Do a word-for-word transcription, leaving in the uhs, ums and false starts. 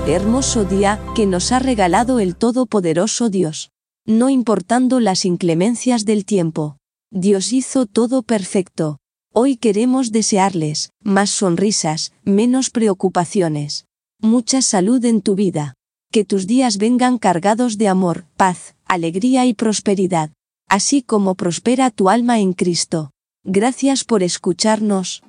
Hermoso día que nos ha regalado el Todopoderoso Dios. No importando las inclemencias del tiempo, Dios hizo todo perfecto. Hoy queremos desearles más sonrisas, menos preocupaciones, mucha salud en tu vida. Que tus días vengan cargados de amor, paz, alegría y prosperidad, así como prospera tu alma en Cristo. Gracias por escucharnos.